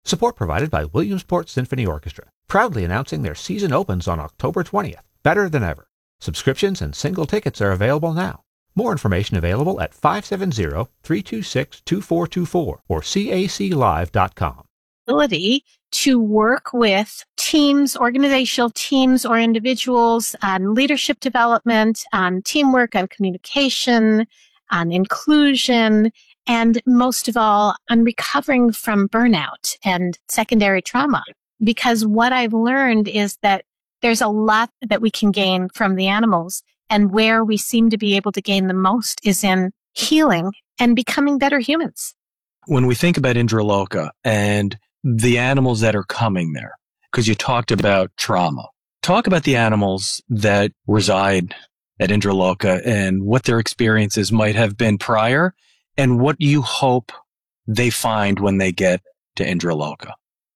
Support provided by Williamsport Symphony Orchestra, proudly announcing their season opens on October 20th, better than ever. Subscriptions and single tickets are available now. More information available at 570-326-2424 or caclive.com. Ability to work with teams, organizational teams or individuals on leadership development, on teamwork, on communication, on inclusion, and most of all, on recovering from burnout and secondary trauma. Because what I've learned is that there's a lot that we can gain from the animals, and where we seem to be able to gain the most is in healing and becoming better humans. When we think about Indraloka and the animals that are coming there, because you talked about trauma, talk about the animals that reside at Indraloka and what their experiences might have been prior and what you hope they find when they get to Indraloka.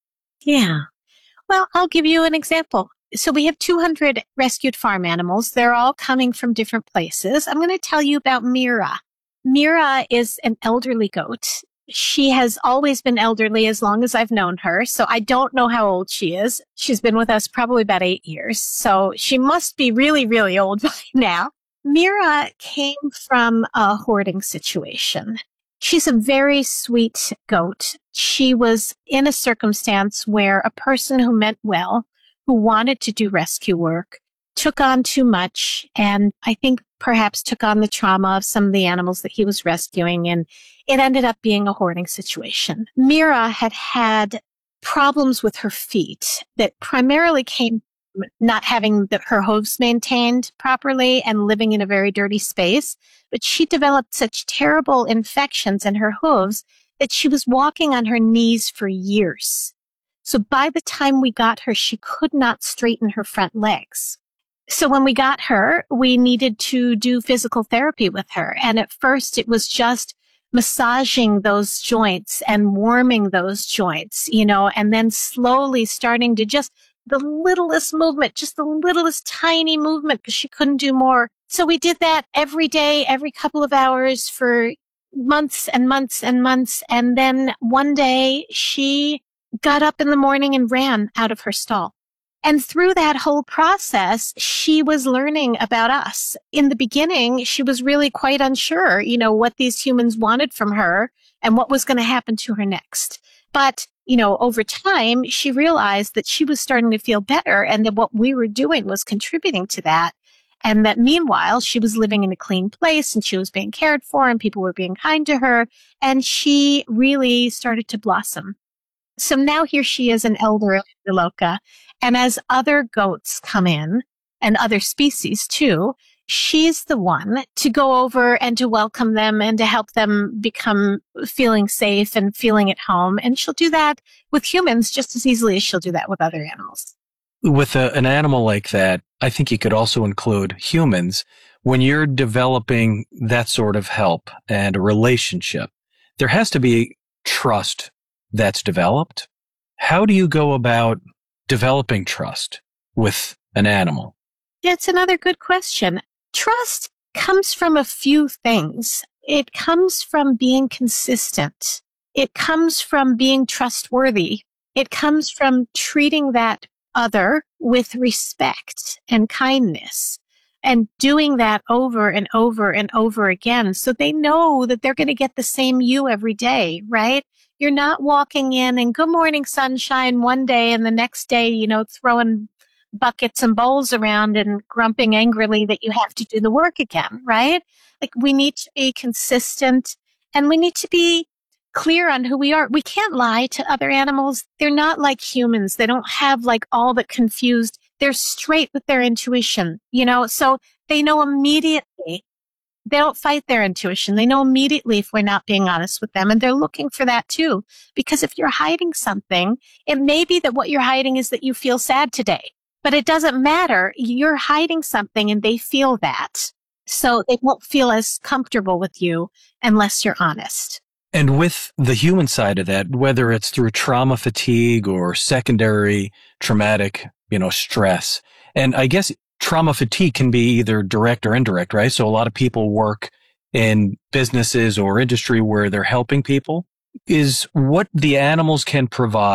Yeah. Well, I'll give you an example. So we have 200 rescued farm animals. They're all coming from different places. I'm going to tell you about Mira. Mira is an elderly goat. She has always been elderly as long as I've known her. So I don't know how old she is. She's been with us probably about 8 years. So she must be really, really old by now. Mira came from a hoarding situation. She's a very sweet goat. She was in a circumstance where a person who meant well, who wanted to do rescue work, took on too much, and I think perhaps took on the trauma of some of the animals that he was rescuing, and it ended up being a hoarding situation. Mira had had problems with her feet that primarily came from not having her hooves maintained properly and living in a very dirty space, but she developed such terrible infections in her hooves that she was walking on her knees for years. So by the time we got her, she could not straighten her front legs. So when we got her, we needed to do physical therapy with her. And at first it was just massaging those joints and warming those joints, and then slowly starting to just the littlest movement, just the littlest tiny movement, because she couldn't do more. So we did that every day, every couple of hours for months and months and months. And then one day she got up in the morning and ran out of her stall. And through that whole process, she was learning about us. In the beginning, she was really quite unsure, what these humans wanted from her and what was going to happen to her next. But, over time, she realized that she was starting to feel better and that what we were doing was contributing to that. And that meanwhile, she was living in a clean place and she was being cared for and people were being kind to her. And she really started to blossom. So now here she is, an elder of Indraloka. And as other goats come in, and other species too, she's the one to go over and to welcome them and to help them become feeling safe and feeling at home. And she'll do that with humans just as easily as she'll do that with other animals. With an animal like that, I think you could also include humans. When you're developing that sort of help and a relationship, there has to be trust that's developed. How do you go about developing trust with an animal? It's another good question. Trust comes from a few things. It comes from being consistent. It comes from being trustworthy. It comes from treating that other with respect and kindness and doing that over and over and over again. So they know that they're going to get the same you every day, right? You're not walking in and good morning, sunshine one day and the next day, throwing buckets and bowls around and grumping angrily that you have to do the work again, right? Like we need to be consistent and we need to be clear on who we are. We can't lie to other animals. They're not like humans. They don't have like all that confused. They're straight with their intuition, so they know immediately. They don't fight their intuition. They know immediately if we're not being honest with them. And they're looking for that too. Because if you're hiding something, it may be that what you're hiding is that you feel sad today. But it doesn't matter. You're hiding something and they feel that. So they won't feel as comfortable with you unless you're honest. And with the human side of that, whether it's through trauma fatigue or secondary traumatic, stress, and I guess trauma fatigue can be either direct or indirect, right? So a lot of people work in businesses or industry where they're helping people. Is what the animals can provide